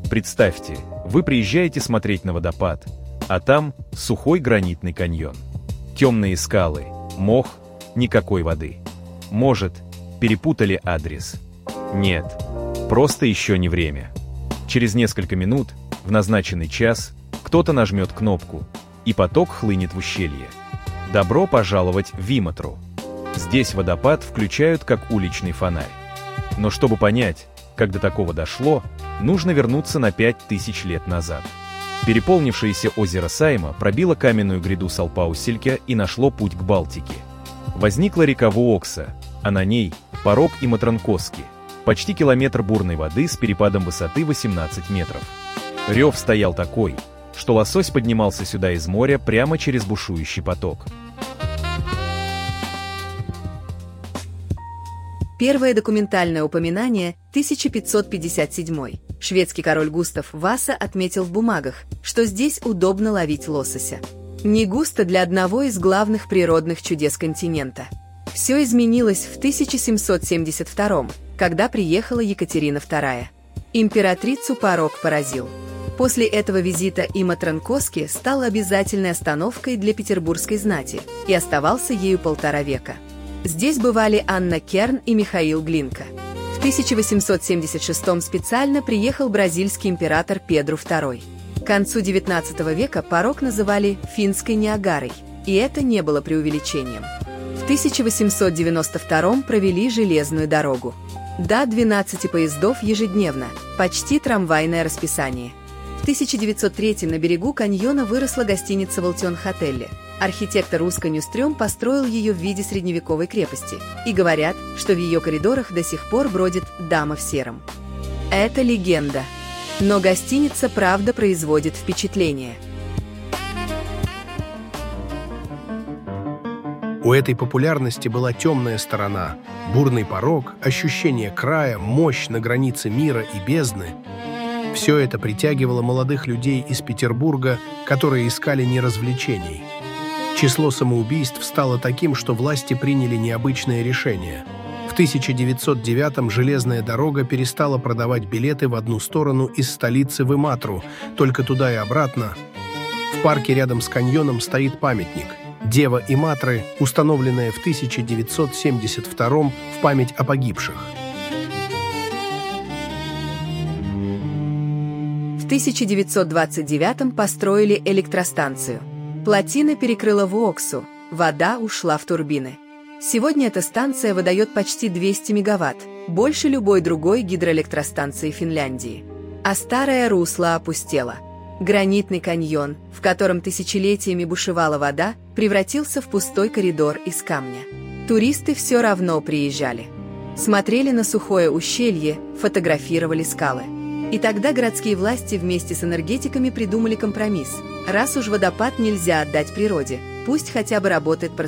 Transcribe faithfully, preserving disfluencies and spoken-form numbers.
Представьте, вы приезжаете смотреть на водопад, а там сухой гранитный каньон. Темные скалы, мох, никакой воды. Может, перепутали адрес? Нет, просто еще не время. Через несколько минут, в назначенный час, кто-то нажмет кнопку, и поток хлынет в ущелье. Добро пожаловать в Иматру. Здесь водопад включают как уличный фонарь. Но чтобы понять, как до такого дошло, нужно вернуться на пять тысяч лет назад. Переполнившееся озеро Сайма пробило каменную гряду Салпаусельке и нашло путь к Балтике. Возникла река Вуокса, а на ней порог Иматранкоски, почти километр бурной воды с перепадом высоты восемнадцать метров. Рев стоял такой, что лосось поднимался сюда из моря прямо через бушующий поток. Первое документальное упоминание – тысяча пятьсот пятьдесят седьмой. Шведский король Густав Васа отметил в бумагах, что здесь удобно ловить лосося. Не густо для одного из главных природных чудес континента. Все изменилось в тысяча семьсот семьдесят втором, когда приехала Екатерина вторая. Императрицу порок поразил. После этого визита Иматранкоски стал обязательной остановкой для петербургской знати и оставался ею полтора века. Здесь бывали Анна Керн и Михаил Глинка. В тысяча восемьсот семьдесят шестом специально приехал бразильский император Педру второй. К концу девятнадцатого века порог называли «финской Ниагарой», и это не было преувеличением. В тысяча восемьсот девяносто втором провели железную дорогу. До двенадцати поездов ежедневно, почти трамвайное расписание. В тысяча девятьсот третьем на берегу каньона выросла гостиница «Волтион-Хотелле». Архитектор Уска Нюстрём построил ее в виде средневековой крепости, и говорят, что в ее коридорах до сих пор бродит дама в сером. Это легенда. Но гостиница правда производит впечатление. У этой популярности была темная сторона, бурный порог, ощущение края, мощь на границе мира и бездны. Все это притягивало молодых людей из Петербурга, которые искали не развлечений. Число самоубийств стало таким, что власти приняли необычное решение. В тысяча девятьсот девятом железная дорога перестала продавать билеты в одну сторону из столицы в Иматру, только туда и обратно. В парке рядом с каньоном стоит памятник «Дева Иматры», установленная в тысяча девятьсот семьдесят втором в память о погибших. В тысяча девятьсот двадцать девятом построили электростанцию. Плотина перекрыла Вуоксу, вода ушла в турбины. Сегодня эта станция выдает почти двести мегаватт, больше любой другой гидроэлектростанции Финляндии. А старое русло опустело. Гранитный каньон, в котором тысячелетиями бушевала вода, превратился в пустой коридор из камня. Туристы все равно приезжали. Смотрели на сухое ущелье, фотографировали скалы. И тогда городские власти вместе с энергетиками придумали компромисс. Раз уж водопад нельзя отдать природе, пусть хотя бы работает